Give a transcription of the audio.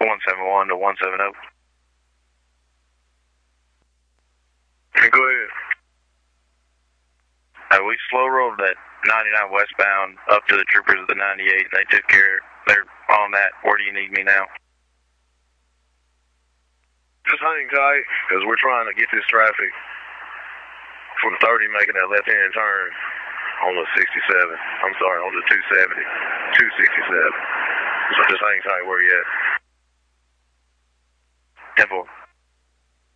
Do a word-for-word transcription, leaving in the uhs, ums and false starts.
one seven one to one seven zero. Go ahead. Uh, we slow rolled that ninety-nine westbound up to the troopers of the ninety-eight. They took care. They're on that. Where do you need me now? Just hang tight, because we're trying to get this traffic from thirty making that left-hand turn on the sixty-seven. I'm sorry, on the two seventy. two sixty-seven. So just hang tight where you at. ten four.